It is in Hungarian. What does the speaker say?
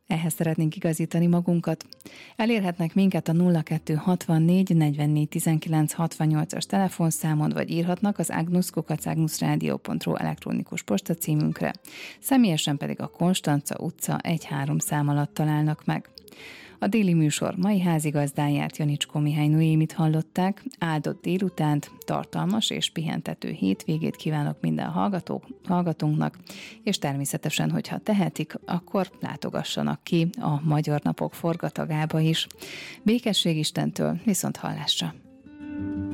ehhez szeretnénk igazítani magunkat. Elérhetnek minket a 0264 44 19 68-as telefonszámon, vagy írhatnak az agnus@agnusradio.ru elektronikus postacímünkre. Személyesen pedig a Konstanca utca 1-3 szám alatt találnak meg. A déli műsor mai házigazdáját, Janicskó Mihály Noémit hallották. Áldott délutánt, tartalmas és pihentető hétvégét kívánok minden hallgatónknak, és természetesen, hogyha tehetik, akkor látogassanak ki a Magyar Napok forgatagába is. Békesség Istentől, viszont hallásra!